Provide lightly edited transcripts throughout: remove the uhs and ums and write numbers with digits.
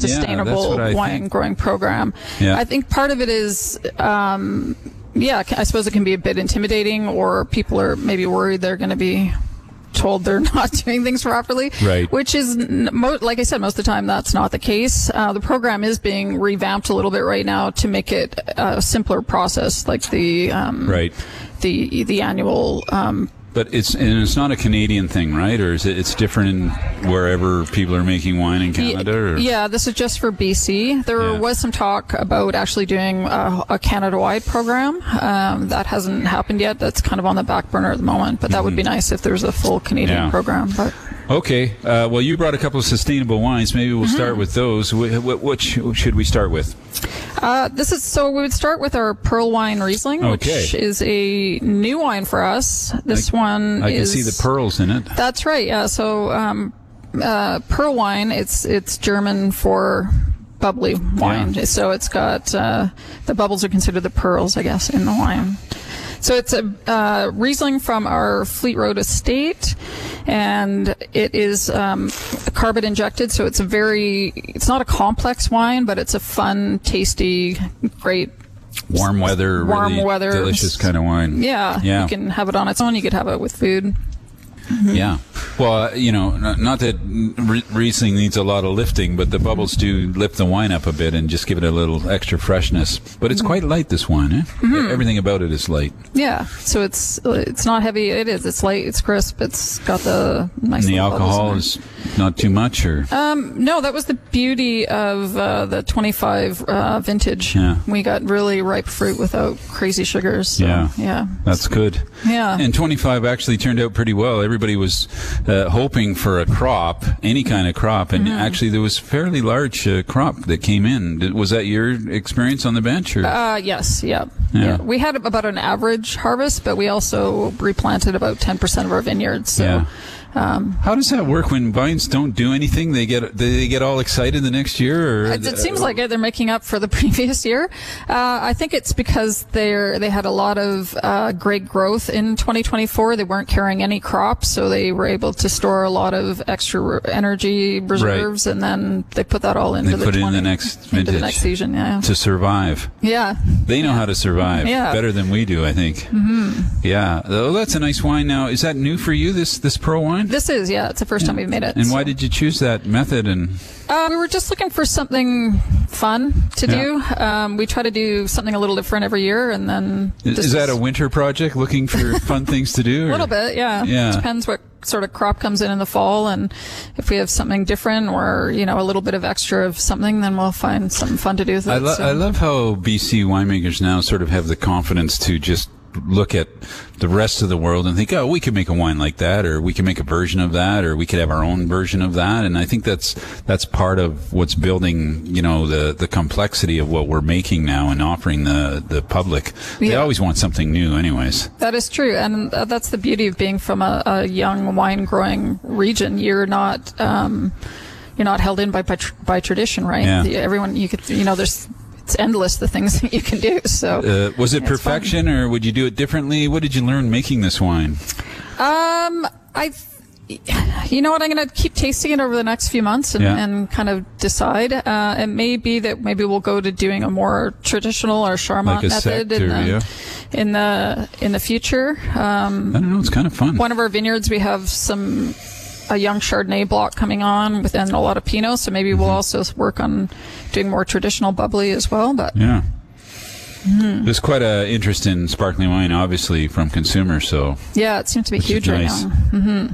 sustainable wine growing program. Yeah. I think part of it is, I suppose it can be a bit intimidating, or people are maybe worried they're going to be told they're not doing things properly. Right. Which is, like I said, most of the time that's not the case. The program is being revamped a little bit right now to make it a simpler process, like the annual. But it's not a Canadian thing, right? Or is it's different in wherever people are making wine in Canada? Or? Yeah, this is just for BC. There was some talk about actually doing a Canada-wide program. That hasn't happened yet. That's kind of on the back burner at the moment. But that would be nice if there's a full Canadian program. But okay. Well, you brought a couple of sustainable wines. Maybe we'll start with those. What should we start with? We would start with our Pearl Wine Riesling, which is a new wine for us. This one I can see the pearls in it. That's right. Yeah. So, Pearl wine, it's German for bubbly wine. Yeah. So it's got, the bubbles are considered the pearls, I guess, in the wine. So it's a Riesling from our Fleet Road estate, and it is carbon injected. So it's not a complex wine, but it's a fun, tasty, great, warm weather, delicious kind of wine. Yeah. You can have it on its own. You could have it with food. Mm-hmm. Yeah. Well, not that Riesling needs a lot of lifting, but the bubbles do lift the wine up a bit and just give it a little extra freshness. But it's quite light, this wine, eh? Mm-hmm. Everything about it is light. Yeah. So it's not heavy. It is. It's light. It's crisp. It's got the nice. And the alcohol is not too much, or? No, that was the beauty of the 25 vintage. Yeah. We got really ripe fruit without crazy sugars. So, yeah. That's good. Yeah. And 25 actually turned out pretty well. Everybody was hoping for a crop, any kind of crop, and actually there was a fairly large crop that came in. Was that your experience on the bench? Or? Yes, yeah. We had about an average harvest, but we also replanted about 10% of our vineyards. So. How does that work when vines don't do anything? They get all excited the next year? Or it seems like they're making up for the previous year. I think it's because they had a lot of great growth in 2024. They weren't carrying any crops, so they were able to store a lot of extra energy reserves, and then they put that all into the next vintage, into the next season, to survive. Yeah, they know how to survive better than we do, I think. Mm-hmm. Yeah, oh, that's a nice wine. Now, is that new for you? This Pearl wine? This is, it's the first time we've made it. And why did you choose that method? And we were just looking for something fun to do. We try to do something a little different every year, and then is that a winter project? Looking for fun things to do? A little bit, yeah. It depends what sort of crop comes in the fall, and if we have something different or a little bit of extra of something, then we'll find something fun to do with it. I love how BC winemakers now sort of have the confidence to just look at the rest of the world and think, oh, we could make a wine like that, or we can make a version of that, or we could have our own version of that. And I think that's part of what's building, the complexity of what we're making now and offering the public. They always want something new anyways. That is true. And that's the beauty of being from a young wine growing region. You're not held in by tradition, right? Yeah. Everyone, it's endless, the things that you can do. So, was it perfection, fun. Or would you do it differently? What did you learn making this wine? You know what? I'm going to keep tasting it over the next few months and kind of decide. It may be that maybe we'll go to doing a more traditional or Charmat method in the future. I don't know. It's kind of fun. One of our vineyards, we have a young Chardonnay block coming on within a lot of Pinot, so maybe we'll also work on doing more traditional bubbly as well. But there's quite an interest in sparkling wine, obviously, from consumers. So it seems to be huge right now. Mm-hmm.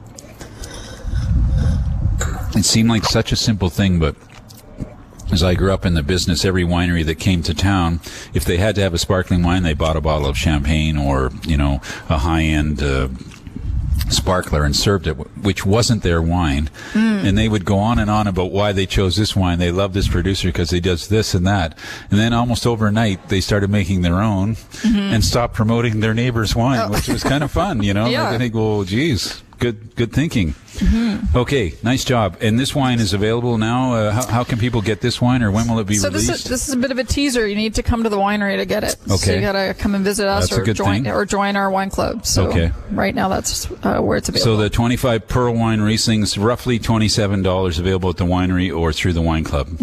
It seemed like such a simple thing, but as I grew up in the business, every winery that came to town, if they had to have a sparkling wine, they bought a bottle of champagne or a high-end sparkler and served it, which wasn't their wine. And they would go on and on about why they chose this wine. They love this producer because he does this and that. And then almost overnight, they started making their own and stopped promoting their neighbor's wine, which was kind of fun, Like I think, well, geez, good thinking. Mm-hmm. Okay, nice job. And this wine is available now. How can people get this wine, or when will it be released? This is a bit of a teaser. You need to come to the winery to get it. Okay. So you got to come and visit us, or join our wine club. So right now that's where it's available. So the 25 Pearl Wine Rieslings, roughly $27 available at the winery or through the wine club.